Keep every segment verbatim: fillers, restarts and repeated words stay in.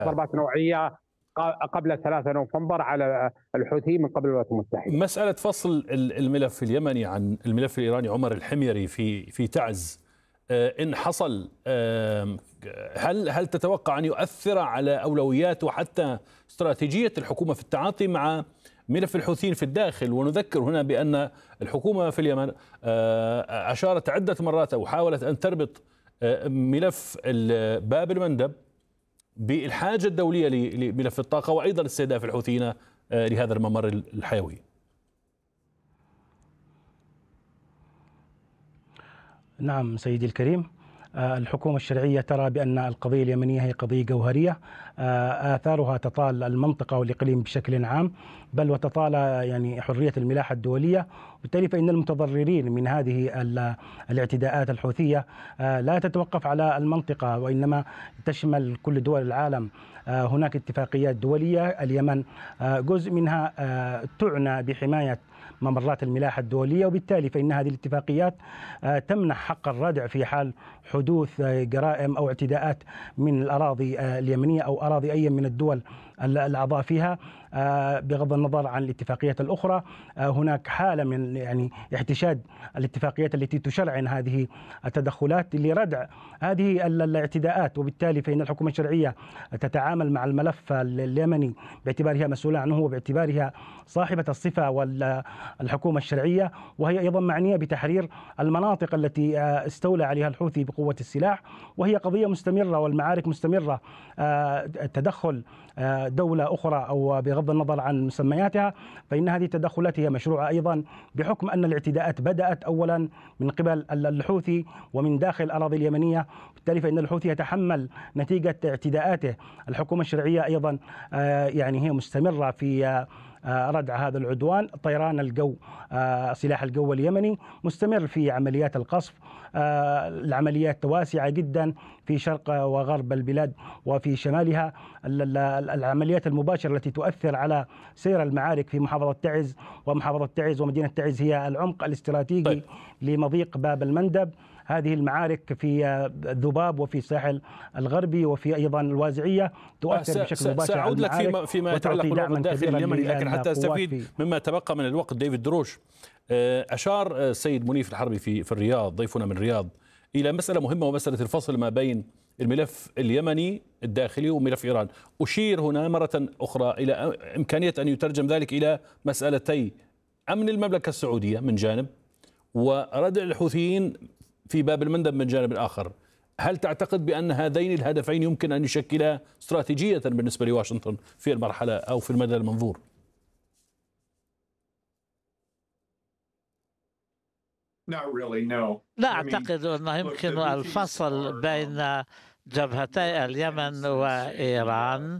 ضربات نوعية قبل ثلاثة نوفمبر على الحوثي من قبل الولايات المتحدة. مسألة فصل الملف اليمني عن الملف الإيراني، عمر الحميري في في تعز، إن حصل هل هل تتوقع أن يؤثر على أولويات وحتى استراتيجية الحكومة في التعاطي مع ملف الحوثيين في الداخل؟ ونذكر هنا بأن الحكومة في اليمن أشارت عدة مرات أو حاولت أن تربط ملف باب المندب بالحاجة الدولية لملف الطاقة وأيضا استهداف الحوثيين لهذا الممر الحيوي. نعم سيدي الكريم، الحكومة الشرعية ترى بأن القضية اليمنية هي قضية جوهرية آثارها تطال المنطقة والإقليم بشكل عام، بل وتطال يعني حرية الملاحة الدولية. وبالتالي فإن المتضررين من هذه الاعتداءات الحوثية لا تتوقف على المنطقة وإنما تشمل كل دول العالم. هناك اتفاقيات دولية، اليمن جزء منها تعنى بحماية ممرات الملاحة الدولية، وبالتالي فإن هذه الاتفاقيات تمنح حق الردع في حال حدوث جرائم أو اعتداءات من الأراضي اليمنية أو أراضي أي من الدول الأعضاء فيها. بغض النظر عن الاتفاقيات الأخرى، هناك حالة من يعني احتشاد الاتفاقيات التي تشرعن هذه التدخلات لردع هذه الاعتداءات. وبالتالي فإن الحكومة الشرعية تتعامل مع الملف اليمني باعتبارها مسؤولة عنه وباعتبارها صاحبة الصفة والحكومة الشرعية، وهي أيضا معنية بتحرير المناطق التي استولى عليها الحوثي بقوة السلاح، وهي قضية مستمرة والمعارك مستمرة. تدخل دولة أخرى أو بغض النظر عن مسمياتها فإن هذه التدخلات هي مشروعة أيضا بحكم أن الاعتداءات بدأت أولا من قبل الحوثي ومن داخل الأراضي اليمنية، بالتالي فإن الحوثي يتحمل نتيجة اعتداءاته. الحكومة الشرعية أيضا يعني هي مستمرة في ردع هذا العدوان. طيران الجو، سلاح الجو اليمني مستمر في عمليات القصف، العمليات واسعة جدا في شرق وغرب البلاد وفي شمالها. العمليات المباشرة التي تؤثر على سير المعارك في محافظة تعز، ومحافظة تعز ومدينة تعز هي العمق الاستراتيجي طيب. لمضيق باب المندب. هذه المعارك في الذباب وفي الساحل الغربي وفي أيضا الوازعية تؤثر بشكل مباشر على المعارك. سأعود لك فيما, فيما يتعلق بالوضع الداخلي اليمني، لكن حتى استفيد مما تبقى من الوقت. ديفيد دروش، أشار السيد منيف الحربي في في الرياض، ضيفنا من الرياض، إلى مسألة مهمة ومسألة الفصل ما بين الملف اليمني الداخلي وملف إيران. أشير هنا مرة أخرى إلى إمكانية أن يترجم ذلك إلى مسألتي أمن المملكة السعودية من جانب وردع الحوثيين في باب المندب من جانب آخر. هل تعتقد بأن هذين الهدفين يمكن أن يشكلا استراتيجية بالنسبة لواشنطن في المرحلة أو في المدى المنظور؟ لا أعتقد أنه يمكن الفصل بين جبهتي اليمن وإيران.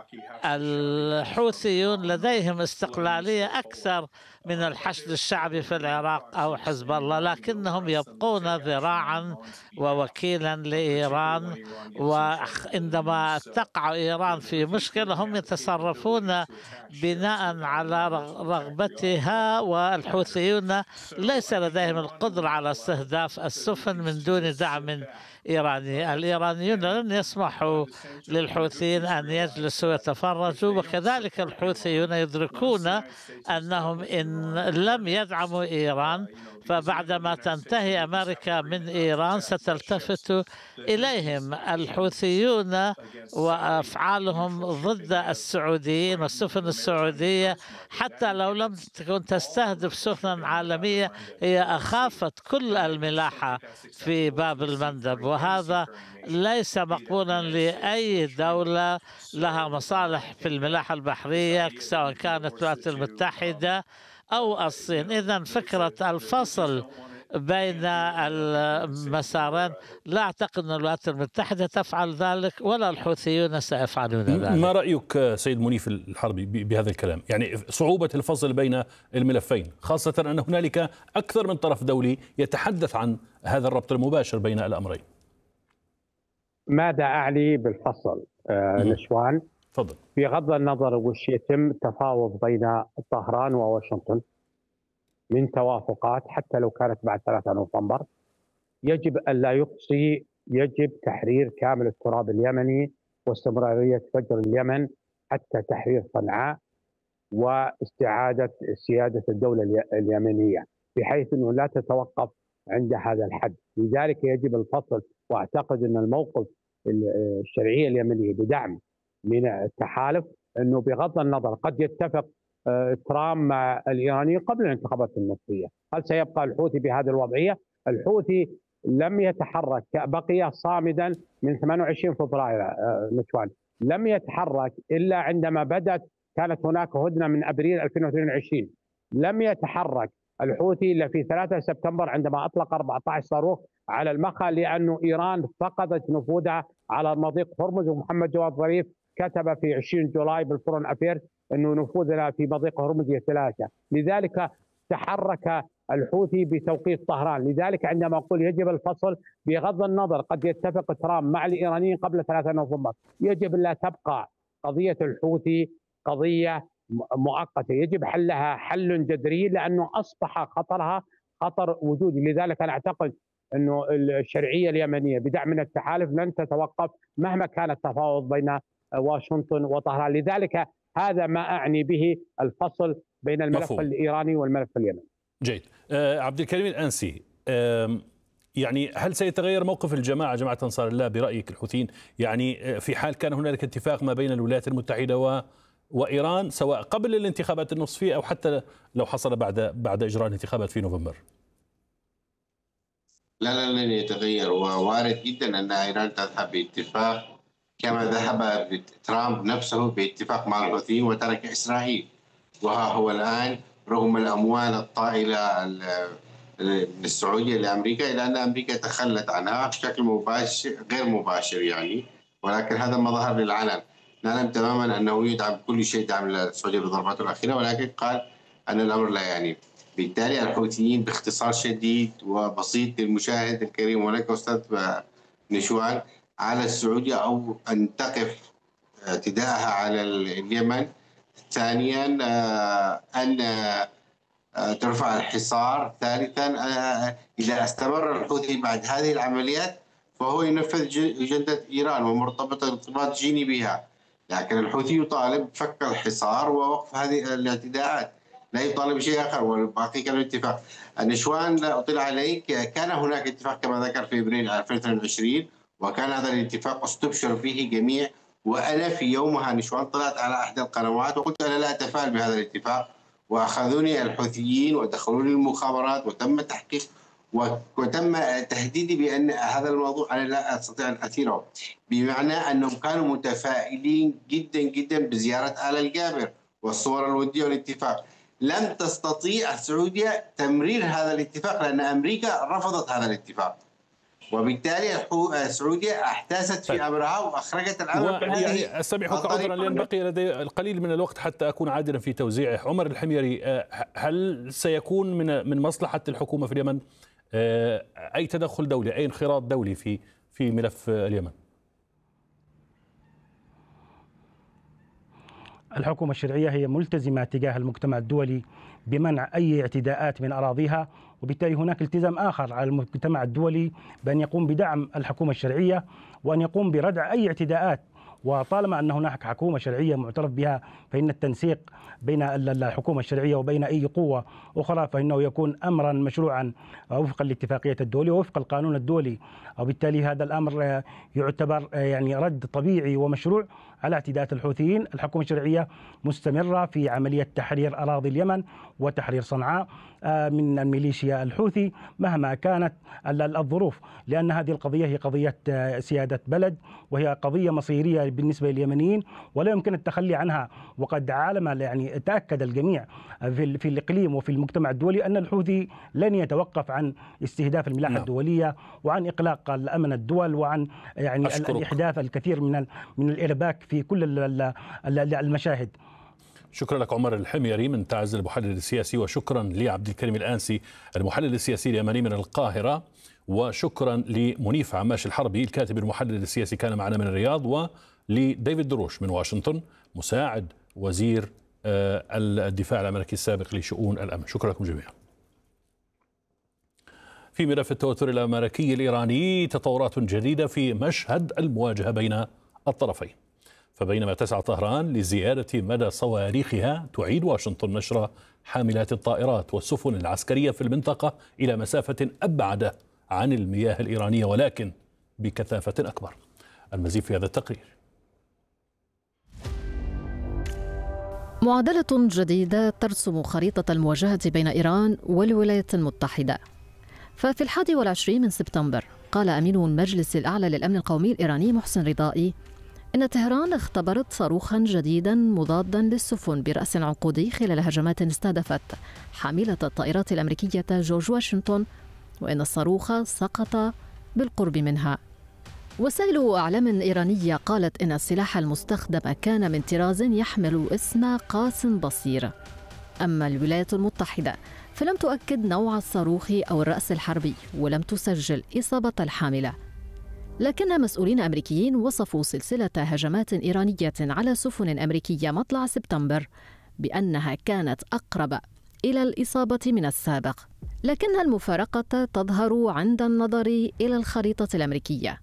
الحوثيون لديهم استقلالية أكثر من الحشد الشعبي في العراق أو حزب الله، لكنهم يبقون ذراعا ووكيلا لإيران، وعندما تقع إيران في مشكلة هم يتصرفون بناء على رغبتها، والحوثيون ليس لديهم القدرة على استهداف السفن من دون دعم إيراني. الإيرانيون لن يسمحوا للحوثيين أن يجلسوا يتفرجوا، وكذلك الحوثيون يدركون أنهم إن لم يدعموا إيران فبعدما تنتهي أمريكا من إيران ستلتفت إليهم. الحوثيون وأفعالهم ضد السعوديين والسفن السعودية حتى لو لم تكن تستهدف سفنا عالمية هي أخافت كل الملاحة في باب المندب، وهذا ليس مقبولا لأي دولة لها مصالح في الملاحة البحرية سواء كانت الولايات المتحدة أو الصين. إذن فكرة الفصل بين المسارين لا أعتقد أن الولايات المتحدة تفعل ذلك ولا الحوثيون سيفعلون ذلك. ما رأيك سيد منيف الحربي بهذا الكلام؟ يعني صعوبة الفصل بين الملفين، خاصة أن هنالك أكثر من طرف دولي يتحدث عن هذا الربط المباشر بين الأمرين. ماذا أعني بالفصل آه نشوان؟ تفضل. بغض النظر وش يتم تفاوض بين طهران وواشنطن من توافقات حتى لو كانت بعد ثلاثة نوفمبر، يجب أن لا يقصي، يجب تحرير كامل التراب اليمني واستمرارية فجر اليمن حتى تحرير صنعاء واستعادة سيادة الدولة اليمنية، بحيث أنه لا تتوقف عند هذا الحد. لذلك يجب الفصل، وأعتقد أن الموقف الشرعية اليمنية بدعم من التحالف أنه بغض النظر قد يتفق ترامب مع الإيرانيين قبل الانتخابات النصفية. هل سيبقى الحوثي بهذه الوضعية؟ الحوثي لم يتحرك، بقي صامدا من ثمانية وعشرين فبراير نشوان، لم يتحرك إلا عندما بدأت كانت هناك هدنة من أبريل ألفين واثنين وعشرين. لم يتحرك الحوثي إلا في ثلاثة سبتمبر عندما أطلق أربعة عشر صاروخ على المخا، لأن إيران فقدت نفوذها على مضيق هرمز. ومحمد جواد ظريف كتب في عشرين جولاي بالفورن أفيرز أنه نفوذنا في مضيق هرمز يتلاشى. لذلك تحرك الحوثي بتوقيت طهران. لذلك عندما أقول يجب الفصل، بغض النظر قد يتفق ترامب مع الإيرانيين قبل ثلاثة نوفمبر، يجب لا تبقى قضية الحوثي قضية مؤقتة، يجب حلها حل جذري، لأنه أصبح خطرها خطر وجودي. لذلك أنا أعتقد أنه الشرعية اليمنية بدعم من التحالف لن تتوقف مهما كان التفاوض بين واشنطن وطهران. لذلك هذا ما أعني به الفصل بين الملف مفهوم. الإيراني والملف اليمني. جيد. آه عبد الكريم الأنسي، آه يعني هل سيتغير موقف الجماعة جماعة أنصار الله برأيك الحوثيين، يعني في حال كان هنالك اتفاق ما بين الولايات المتحدة و وإيران سواء قبل الانتخابات النصفية أو حتى لو حصل بعد بعد إجراء الانتخابات في نوفمبر؟ لا لا لن يتغير، ووارد جدا أن إيران تذهب باتفاق كما ذهب ترامب نفسه باتفاق مع الحوثيين وترك إسرائيل. وها هو الآن رغم الأموال الطائلة من السعودية لأمريكا، إلى أن أمريكا تخلت عنها بشكل مباشر غير مباشر يعني، ولكن هذا ما ظهر للعلن. نعلم تماما أنه يدعم كل شيء دعم السعودية بضرباته الأخيرة، ولكن قال أن الأمر لا يعني. بالتالي الحوثيين باختصار شديد وبسيط للمشاهد الكريم ولك أستاذ نشوان، على السعودية أو أن تقف اعتداءها على اليمن. ثانيا أن ترفع الحصار. ثالثا إذا استمر الحوثي بعد هذه العمليات فهو ينفذ أجندة إيران ومرتبط ارتباط جيني بها. لكن الحوثي يطالب بفك الحصار ووقف هذه الاعتداءات، لا يطالب بشيء آخر. والباقي كان الاتفاق. النشوان لا أطلع عليك، كان هناك اتفاق كما ذكر في ابريل ألفين واثنين وعشرين، وكان هذا الاتفاق استبشر فيه جميع. وأنا في يومها نشوان طلعت على أحد القنوات وقلت أنا لا أتفائل بهذا الاتفاق، وأخذوني الحوثيين ودخلوني المخابرات وتم تحقيق وتم تهديدي بأن هذا الموضوع أنا لا أستطيع أن أثيره، بمعنى أنهم كانوا متفائلين جدا جدا بزيارة آل الجابر والصور الودية والاتفاق. لم تستطيع السعودية تمرير هذا الاتفاق لأن أمريكا رفضت هذا الاتفاق، وبالتالي السعودية احتاست في أمرها وأخرجت الأمر. يعني أستمعك عذرا لأن بقي لدي القليل من الوقت حتى أكون عادلا في توزيعه. عمر الحميري، هل سيكون من من مصلحة الحكومة في اليمن أي تدخل دولي، أي انخراط دولي في في ملف اليمن؟ الحكومة الشرعية هي ملتزمة تجاه المجتمع الدولي بمنع أي اعتداءات من أراضيها، وبالتالي هناك التزام آخر على المجتمع الدولي بأن يقوم بدعم الحكومة الشرعية وأن يقوم بردع أي اعتداءات. وطالما أن هناك حكومة شرعية معترف بها فإن التنسيق بين الحكومة الشرعية وبين أي قوة أخرى فإنه يكون أمرا مشروعا وفقا لاتفاقية الدولية ووفق القانون الدولي، وبالتالي هذا الأمر يعتبر يعني رد طبيعي ومشروع على اعتداءات الحوثيين. الحكومة الشرعية مستمرة في عملية تحرير أراضي اليمن وتحرير صنعاء من الميليشيا الحوثي مهما كانت الظروف، لأن هذه القضية هي قضية سيادة بلد وهي قضية مصيرية بالنسبة لليمنيين ولا يمكن التخلي عنها. وقد عالم يعني تأكد الجميع في في الإقليم وفي المجتمع الدولي أن الحوثي لن يتوقف عن استهداف الملاحة نعم. الدولية وعن إقلاق الأمن الدول وعن يعني أشكرك. الإحداث الكثير من من الإرباك في كل المشاهد. شكرا لك عمر الحميري من تعز المحلل السياسي، وشكرا لعبد الكريم الأنسي المحلل السياسي اليمني من القاهرة، وشكرا لمنيف عماش الحربي الكاتب المحلل السياسي كان معنا من الرياض، ولديفيد دروش من واشنطن مساعد وزير الدفاع الأمريكي السابق لشؤون الأمن. شكرا لكم جميعا. في ملف التوتر الأمريكي الإيراني تطورات جديدة في مشهد المواجهة بين الطرفين. فبينما تسعى طهران لزيادة مدى صواريخها، تعيد واشنطن نشر حاملات الطائرات والسفن العسكرية في المنطقة إلى مسافة أبعد عن المياه الإيرانية ولكن بكثافة أكبر. المزيد في هذا التقرير. معادلة جديدة ترسم خريطة المواجهة بين إيران والولايات المتحدة. ففي الحادي والعشرين من سبتمبر قال أمين المجلس الأعلى للأمن القومي الإيراني محسن رضائي إن طهران اختبرت صاروخا جديدا مضادا للسفن برأس عنقودي خلال هجمات استهدفت حاملة الطائرات الأمريكية جورج واشنطن، وإن الصاروخ سقط بالقرب منها. وسائل أعلام إيرانية قالت إن السلاح المستخدم كان من طراز يحمل اسم قاس بصير. أما الولايات المتحدة فلم تؤكد نوع الصاروخ أو الرأس الحربي ولم تسجل إصابة الحاملة، لكن مسؤولين أمريكيين وصفوا سلسلة هجمات إيرانية على سفن أمريكية مطلع سبتمبر بأنها كانت أقرب إلى الإصابة من السابق، لكن المفارقة تظهر عند النظر إلى الخريطة الأمريكية.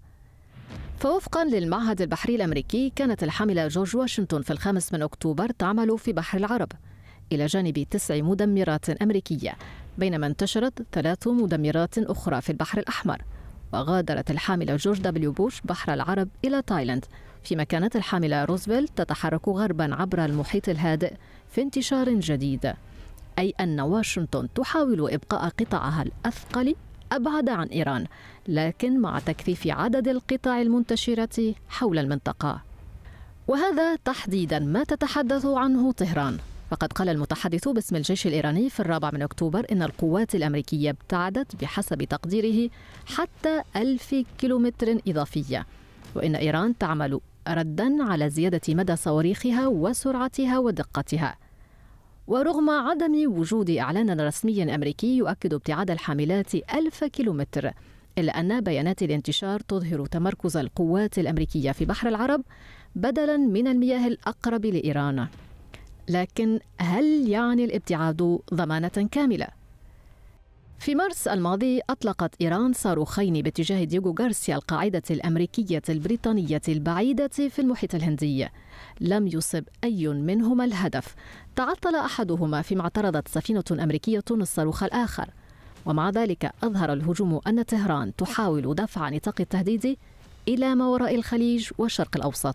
فوفقاً للمعهد البحري الأمريكي كانت الحاملة جورج واشنطن في الخامس من أكتوبر تعمل في بحر العرب إلى جانب تسع مدمرات أمريكية، بينما انتشرت ثلاث مدمرات أخرى في البحر الأحمر. وغادرت الحاملة جورج دبليو بوش بحر العرب إلى تايلاند، فيما كانت الحاملة روزفلت تتحرك غرباً عبر المحيط الهادئ في انتشار جديد، أي أن واشنطن تحاول إبقاء قطاعها الأثقل أبعد عن إيران، لكن مع تكثيف عدد القطع المنتشرة حول المنطقة. وهذا تحديداً ما تتحدث عنه طهران. فقد قال المتحدث باسم الجيش الإيراني في الرابع من أكتوبر إن القوات الأمريكية ابتعدت بحسب تقديره حتى ألف كيلومتر إضافية، وإن إيران تعمل رداً على زيادة مدى صواريخها وسرعتها ودقتها. ورغم عدم وجود إعلان رسمي أمريكي يؤكد ابتعاد الحاملات ألف كيلومتر، إلا أن بيانات الانتشار تظهر تمركز القوات الأمريكية في بحر العرب بدلاً من المياه الأقرب لإيران. لكن هل يعني الابتعاد ضمانة كاملة؟ في مارس الماضي أطلقت إيران صاروخين باتجاه دييغو غارسيا القاعدة الأمريكية البريطانية البعيدة في المحيط الهندي. لم يصب أي منهما الهدف، تعطل أحدهما فيما اعترضت سفينة أمريكية الصاروخ الآخر. ومع ذلك أظهر الهجوم أن طهران تحاول دفع نطاق التهديد إلى ما وراء الخليج والشرق الأوسط.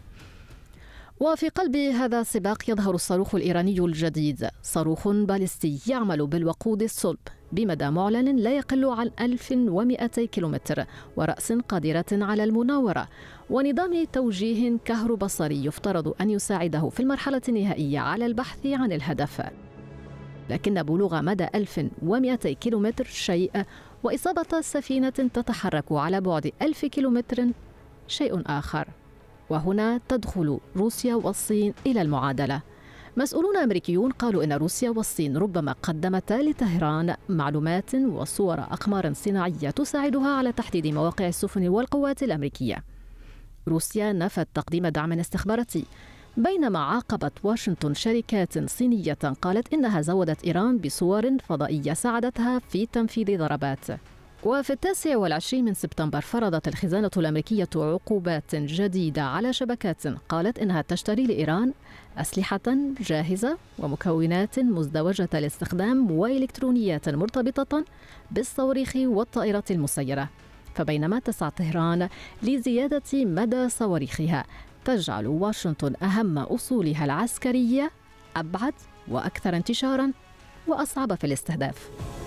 وفي قلب هذا السباق يظهر الصاروخ الإيراني الجديد، صاروخ باليستي يعمل بالوقود الصلب بمدى معلن لا يقل عن ألف ومئتي كيلومتر، ورأس قادرة على المناورة، ونظام توجيه كهروبصري يفترض أن يساعده في المرحلة النهائية على البحث عن الهدف. لكن بلوغ مدى ألف ومئتي كيلومتر شيء، وإصابة سفينة تتحرك على بعد ألف كيلومتر شيء آخر. وهنا تدخل روسيا والصين إلى المعادلة. مسؤولون أمريكيون قالوا إن روسيا والصين ربما قدمتا لطهران معلومات وصور أقمار صناعية تساعدها على تحديد مواقع السفن والقوات الأمريكية. روسيا نفت تقديم دعم استخباراتي، بينما عاقبت واشنطن شركات صينية قالت إنها زودت إيران بصور فضائية ساعدتها في تنفيذ ضربات. وفي التاسع والعشرين من سبتمبر فرضت الخزانة الأمريكية عقوبات جديدة على شبكات قالت إنها تشتري لإيران أسلحة جاهزة ومكونات مزدوجة الاستخدام وإلكترونيات مرتبطة بالصواريخ والطائرات المسيرة. فبينما تسعى طهران لزيادة مدى صواريخها، تجعل واشنطن أهم أصولها العسكرية أبعد وأكثر انتشاراً وأصعب في الاستهداف.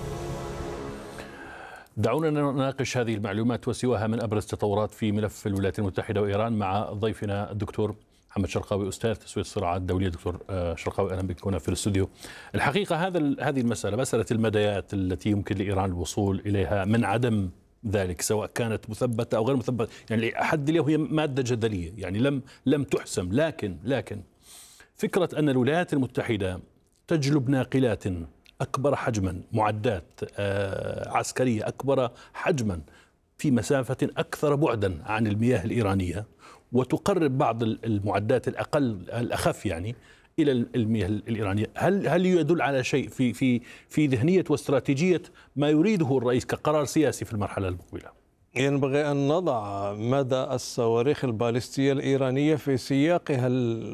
دعونا نناقش هذه المعلومات وسواها من أبرز التطورات في ملف الولايات المتحدة وإيران مع ضيفنا الدكتور محمد شرقاوي، أستاذ تسوية الصراعات الدولية. دكتور شرقاوي، أهلا بك هنا في الاستوديو. الحقيقة هذا هذه المسألة، مسألة المدايات التي يمكن لإيران الوصول إليها من عدم ذلك، سواء كانت مثبتة أو غير مثبتة، يعني حد اليوم هي مادة جدلية، يعني لم لم تحسم. لكن لكن فكرة أن الولايات المتحدة تجلب ناقلات أكبر حجما، معدات عسكرية أكبر حجما في مسافة أكثر بعدا عن المياه الإيرانية، وتقرب بعض المعدات الأقل الأخف يعني إلى المياه الإيرانية، هل هل يدل على شيء في في في ذهنية واستراتيجية ما يريده الرئيس كقرار سياسي في المرحلة المقبلة؟ ينبغي أن نضع مدى الصواريخ البالستية الإيرانية في سياقها